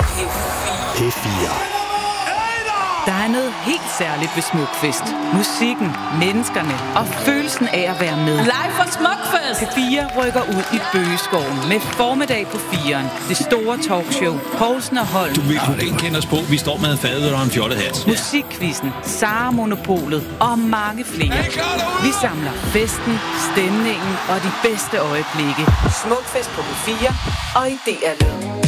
P4. Der er noget helt særligt ved Smukfest. Musikken, menneskerne og følelsen af at være med. Live fra Smukfest! P4 rykker ud i Bøgeskoven med formiddag på 4'eren. Det store talkshow. Poulsen og Holm. Du vil ikke kende os på. Vi står med fadet og en fjollet hat. Musikquizzen, Sara Monopolet og mange flere. Vi samler festen, stemningen og de bedste øjeblikke. Smukfest på P4 og i DR Lyd.